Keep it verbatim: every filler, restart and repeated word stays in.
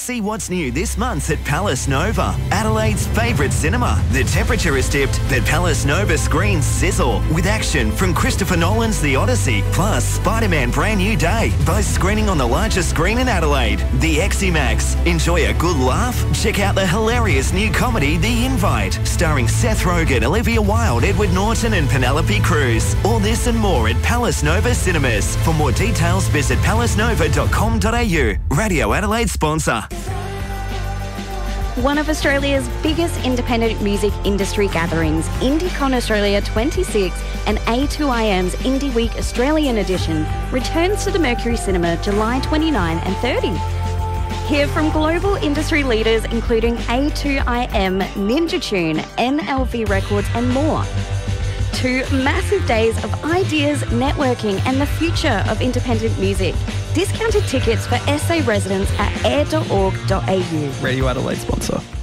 See what's new this month at Palace Nova, Adelaide's favourite cinema. The temperature is dipped, but Palace Nova screens sizzle with action from Christopher Nolan's The Odyssey, plus Spider-Man Brand New Day, both screening on the largest screen in Adelaide, the X I MAX. Enjoy a good laugh? Check out the hilarious new comedy The Invite, starring Seth Rogen, Olivia Wilde, Edward Norton and Penelope Cruz. All this and more at Palace Nova Cinemas. For more details, visit palace nova dot com dot a u. Radio Adelaide sponsor. One of Australia's biggest independent music industry gatherings, IndieCon Australia twenty-six and A two I M's Indie Week Australian edition returns to the Mercury Cinema July twenty-ninth and thirtieth. Hear from global industry leaders including A two I M, Ninja Tune, N L V Records and more. Two massive days of ideas, networking and the future of independent music. Discounted tickets for S A residents at air dot org dot a u. Radio Adelaide sponsor.